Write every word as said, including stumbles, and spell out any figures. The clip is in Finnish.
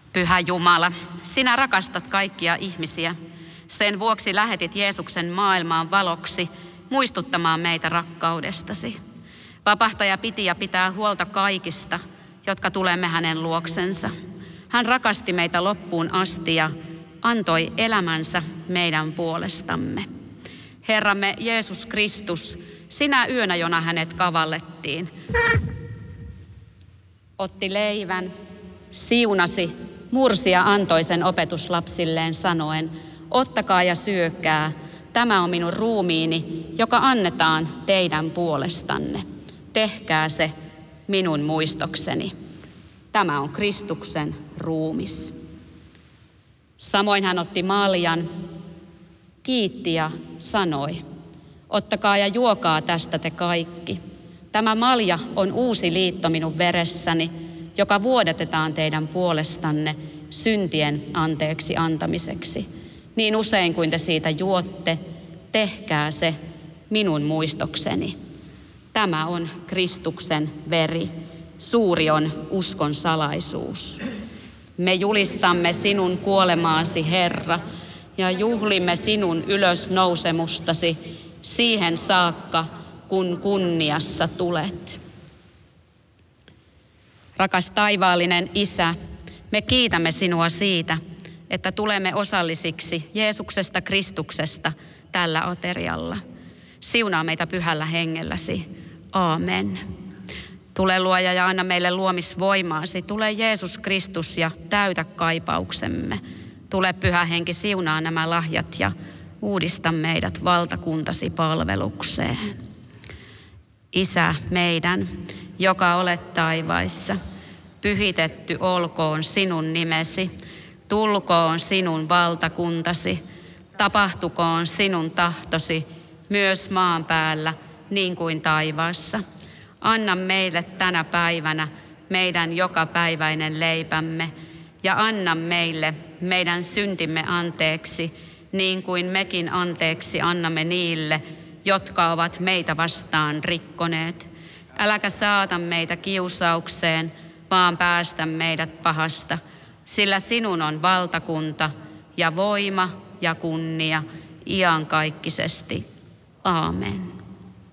Pyhä Jumala, sinä rakastat kaikkia ihmisiä. Sen vuoksi lähetit Jeesuksen maailmaan valoksi, muistuttamaan meitä rakkaudestasi. Vapahtaja piti ja pitää huolta kaikista, jotka tulemme hänen luoksensa. Hän rakasti meitä loppuun asti ja antoi elämänsä meidän puolestamme. Herramme Jeesus Kristus, sinä yönä, jona hänet kavallettiin, otti leivän, siunasi, mursi ja antoi sen opetuslapsilleen sanoen, ottakaa ja syökää, tämä on minun ruumiini, joka annetaan teidän puolestanne. Tehkää se minun muistokseni. Tämä on Kristuksen ruumis. Samoin hän otti maljan, kiitti ja sanoi, ottakaa ja juokaa tästä te kaikki. Tämä malja on uusi liitto minun veressäni, joka vuodatetaan teidän puolestanne syntien anteeksi antamiseksi. Niin usein kuin te siitä juotte, tehkää se minun muistokseni. Tämä on Kristuksen veri. Suuri on uskon salaisuus. Me julistamme sinun kuolemaasi, Herra, ja juhlimme sinun ylösnousemustasi siihen saakka, kun kunniassa tulet. Rakas taivaallinen Isä, me kiitämme sinua siitä, että tulemme osallisiksi Jeesuksesta Kristuksesta tällä aterialla. Siunaa meitä pyhällä hengelläsi. Aamen. Tule Luoja ja anna meille luomisvoimaasi. Tule Jeesus Kristus ja täytä kaipauksemme. Tule Pyhä Henki, siunaa nämä lahjat ja uudista meidät valtakuntasi palvelukseen. Isä meidän, joka olet taivaissa, pyhitetty olkoon sinun nimesi, tulkoon sinun valtakuntasi, tapahtukoon sinun tahtosi myös maan päällä niin kuin taivaassa. Anna meille tänä päivänä meidän jokapäiväinen leipämme ja anna meille meidän syntimme anteeksi, niin kuin mekin anteeksi annamme niille, jotka ovat meitä vastaan rikkoneet. Äläkä saata meitä kiusaukseen, vaan päästä meidät pahasta, sillä sinun on valtakunta ja voima ja kunnia iankaikkisesti. Aamen.